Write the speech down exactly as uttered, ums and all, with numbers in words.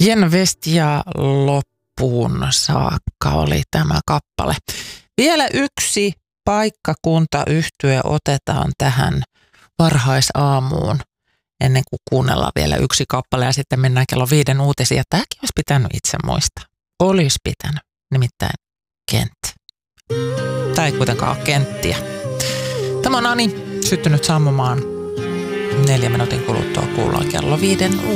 Jen Vestia loppuun saakka oli tämä kappale. Vielä yksi paikkakuntayhtye otetaan tähän varhaisaamuun ennen kuin kuunnellaan vielä yksi kappale ja sitten mennään kello viiden uutisia. Tämäkin olisi pitänyt itse muistaa. Olisi pitänyt, nimittäin Kent. Tämä ei kuitenkaan ole Kenttiä. Tämä on Ani, syttynyt sammumaan. Neljä minuutin kuluttua kuullaan kello viiden